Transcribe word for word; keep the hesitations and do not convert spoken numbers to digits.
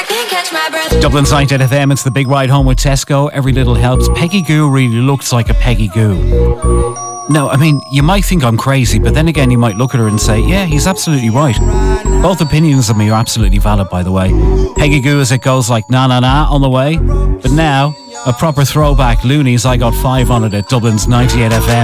Dublin's ninety-eight F M, it's the big ride home with Tesco. Every little helps. Peggy Goo really looks like a Peggy Goo. No, I mean, you might think I'm crazy, but then again, you might look at her and say, yeah, he's absolutely right. Both opinions of me are absolutely valid, by the way. Peggy Goo as it goes like na na na on the way. But now, a proper throwback, Loonies, I Got Five on it at Dublin's ninety-eight F M.